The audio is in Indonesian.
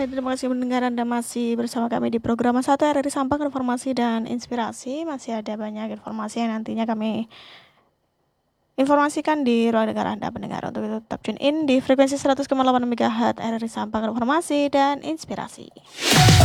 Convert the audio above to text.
Terima kasih mendengar. Anda masih bersama kami di program 1 RRI Sampang, Informasi dan Inspirasi. Masih ada banyak informasi yang nantinya kami informasikan di ruang dengar Anda pendengar. Untuk itu tetap tune in di frekuensi 100,8 MHz RRI Sampang, Informasi dan Inspirasi.